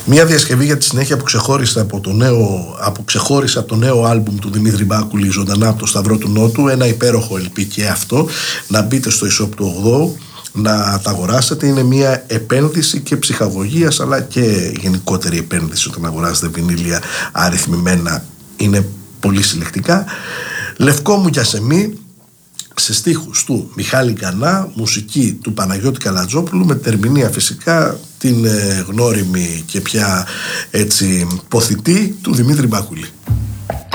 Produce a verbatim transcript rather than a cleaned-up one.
Μια διασκευή για τη συνέχεια που ξεχώρισε από το νέο, από ξεχώρισε από το νέο άλμπουμ του Δημήτρη Μπάκουλη, Ζωντανά από το Σταυρό του Νότου. Ένα υπέροχο ελ πι και αυτό. Να μπείτε στο e-shop του ογδόου, να τα αγοράσετε. Είναι μια επένδυση και ψυχαγωγίας, αλλά και γενικότερη επένδυση όταν αγοράζετε βινίλια αριθμημένα. Είναι πολύ συλλεκτικά. Λευκό μου γιασεμί, σε στίχους του Μιχάλη Γκανά, μουσική του Παναγιώτη Καλατζόπουλου, με ερμηνεία φυσικά την ε, γνώριμη και πια έτσι ποθητή του Δημήτρη Μπάκουλη.